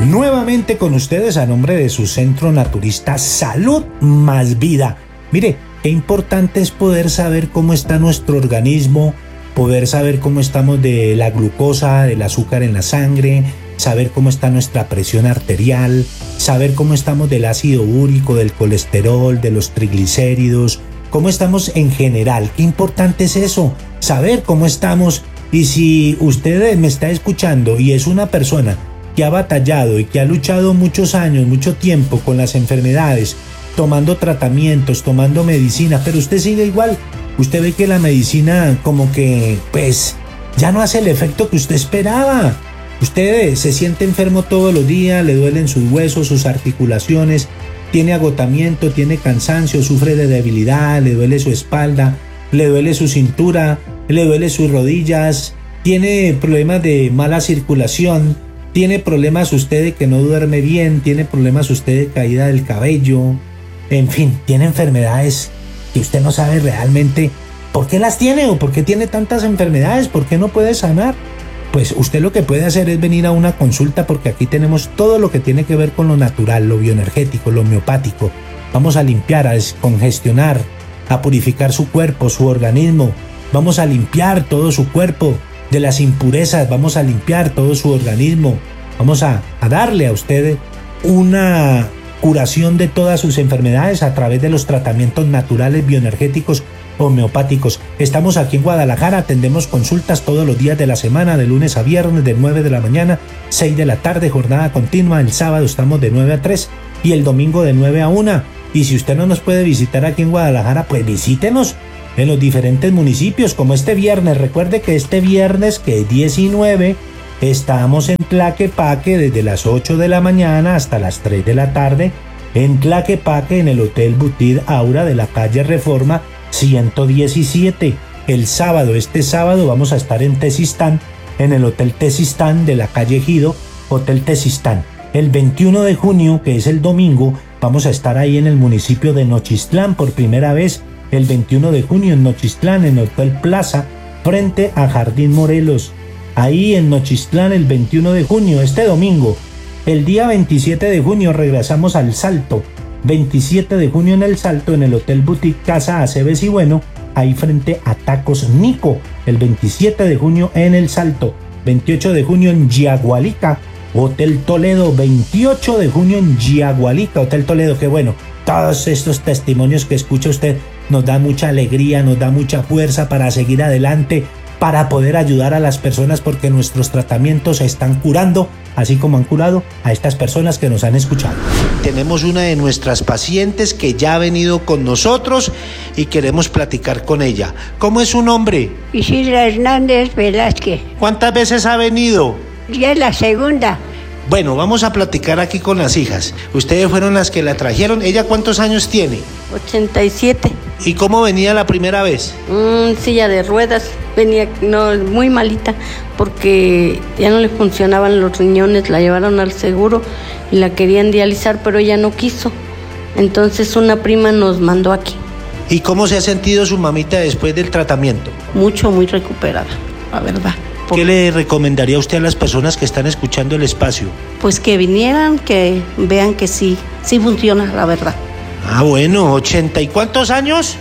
nuevamente con ustedes a nombre de su centro naturista Salud Más Vida. Mire, qué importante es poder saber cómo está nuestro organismo, poder saber cómo estamos de la glucosa, del azúcar en la sangre, saber cómo está nuestra presión arterial, saber cómo estamos del ácido úrico, del colesterol, de los triglicéridos, cómo estamos en general. Qué importante es eso, saber cómo estamos. Y si usted me está escuchando y es una persona que ha batallado y que ha luchado muchos años, mucho tiempo con las enfermedades, tomando tratamientos, tomando medicina, pero usted sigue igual, usted ve que la medicina como que pues ya no hace el efecto que usted esperaba. Usted se siente enfermo todos los días, le duelen sus huesos, sus articulaciones, tiene agotamiento, tiene cansancio, sufre de debilidad, le duele su espalda, le duele su cintura, le duele sus rodillas, tiene problemas de mala circulación, tiene problemas usted de que no duerme bien, tiene problemas usted de caída del cabello, en fin, tiene enfermedades que usted no sabe realmente por qué las tiene o por qué tiene tantas enfermedades, por qué no puede sanar. Pues usted lo que puede hacer es venir a una consulta, porque aquí tenemos todo lo que tiene que ver con lo natural, lo bioenergético, lo homeopático. Vamos a limpiar, a descongestionar, a purificar su cuerpo, su organismo. Vamos a limpiar todo su cuerpo de las impurezas, vamos a limpiar todo su organismo. Vamos a darle a usted una curación de todas sus enfermedades a través de los tratamientos naturales bioenergéticos homeopáticos. Estamos aquí en Guadalajara, atendemos consultas todos los días de la semana, de lunes a viernes, de 9 de la mañana, 6 de la tarde, jornada continua. El sábado estamos de 9 a 3 y el domingo de 9 a 1. Y si usted no nos puede visitar aquí en Guadalajara, pues visítenos en los diferentes municipios, como este viernes. Recuerde que este viernes, que es 19, estamos en Tlaquepaque desde las 8 de la mañana hasta las 3 de la tarde, en Tlaquepaque, en el Hotel Butit Aura de la calle Reforma 117. El sábado, este sábado, vamos a estar en Tezistán, en el Hotel Tezistán de la calle Ejido, Hotel Tezistán. El 21 de junio, que es el domingo, vamos a estar ahí en el municipio de Nochistlán por primera vez. El 21 de junio en Nochistlán, en el Hotel Plaza, frente a Jardín Morelos. Ahí en Nochistlán el 21 de junio, este domingo. El día 27 de junio regresamos al Salto. 27 de junio en el Salto, en el Hotel Boutique Casa Aceves y Bueno, ahí frente a Tacos Nico. El 27 de junio en el Salto. 28 de junio en Yagualica, Hotel Toledo. 28 de junio en Yagualica, Hotel Toledo. Qué bueno, todos estos testimonios que escucha usted nos da mucha alegría, nos da mucha fuerza para seguir adelante, para poder ayudar a las personas, porque nuestros tratamientos se están curando, así como han curado a estas personas que nos han escuchado. Tenemos una de nuestras pacientes que ya ha venido con nosotros y queremos platicar con ella. ¿Cómo es su nombre? Isidra Hernández Velázquez. ¿Cuántas veces ha venido? Ya es la segunda. Bueno, vamos a platicar aquí con las hijas. Ustedes fueron las que la trajeron. ¿Ella cuántos años tiene? 87. ¿Y cómo venía la primera vez? Silla de ruedas. Venía muy malita porque ya no le funcionaban los riñones. La llevaron al seguro y la querían dializar, pero ella no quiso. Entonces una prima nos mandó aquí. ¿Y cómo se ha sentido su mamita después del tratamiento? Muy recuperada, la verdad. ¿Qué le recomendaría usted a las personas que están escuchando el espacio? Pues que vinieran, que vean que sí funciona, la verdad. Ah, bueno, ¿80 y cuántos años?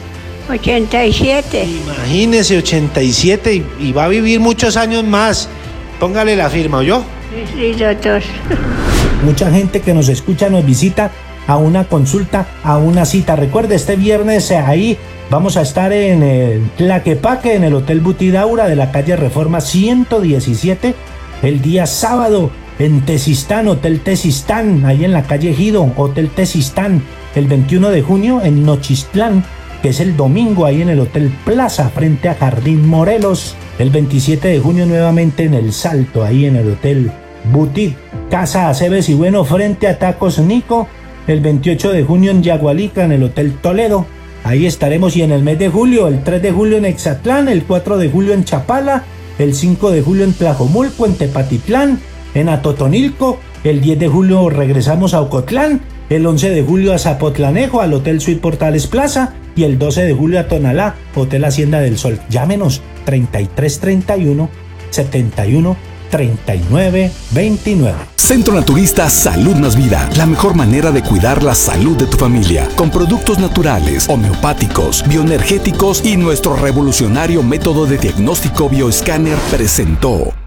87. Imagínese, 87 y va a vivir muchos años más. Póngale la firma, ¿oyó? Sí, doctor. Mucha gente que nos escucha nos visita a una consulta, a una cita. Recuerde, este viernes ahí vamos a estar en el Tlaquepaque, en el Hotel Butit Aura de la calle Reforma 117. El día sábado en Tezistán, Hotel Tezistán, ahí en la calle Ejido, Hotel Tezistán. El 21 de junio en Nochistlán, que es el domingo, ahí en el Hotel Plaza, frente a Jardín Morelos. El 27 de junio nuevamente en el Salto, ahí en el Hotel Butit Casa Aceves y Bueno, frente a Tacos Nico. El 28 de junio en Yagualica, en el Hotel Toledo. Ahí estaremos. Y en el mes de julio, el 3 de julio en Exatlán, el 4 de julio en Chapala, el 5 de julio en Tlajomulco, en Tepatitlán, en Atotonilco. El 10 de julio regresamos a Ocotlán, el 11 de julio a Zapotlanejo, al Hotel Suite Portales Plaza, y el 12 de julio a Tonalá, Hotel Hacienda del Sol. Llámenos 3331 71 39 29. Centro Naturista Salud Más Vida, la mejor manera de cuidar la salud de tu familia, con productos naturales, homeopáticos, bioenergéticos y nuestro revolucionario método de diagnóstico bioescáner presentó